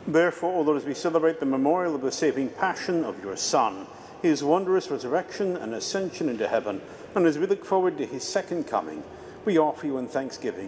Therefore, O Lord, as we celebrate the memorial of the saving passion of your Son, his wondrous resurrection and ascension into heaven, and as we look forward to his second coming, we offer you in thanksgiving